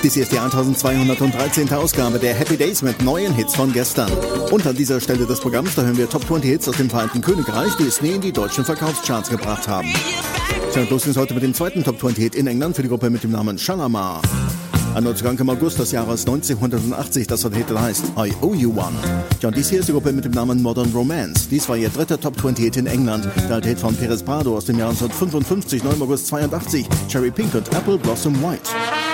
Dies hier ist die 1213. Ausgabe der Happy Days mit neuen Hits von gestern. Und an dieser Stelle des Programms, da hören wir Top 20 Hits aus dem Vereinigten Königreich, die es nie in die deutschen Verkaufscharts gebracht haben. Tja, los geht's heute mit dem zweiten Top 20 Hit in England für die Gruppe mit dem Namen Shalamar. Ein Neuzugang im August des Jahres 1980, das der Titel heißt I Owe You One. Ja, und dies hier ist die Gruppe mit dem Namen Modern Romance. Dies war ihr dritter Top 20 Hit in England. Der alte Hit von Perez Prado aus dem Jahr 1955, 9. August 82, Cherry Pink und Apple Blossom White.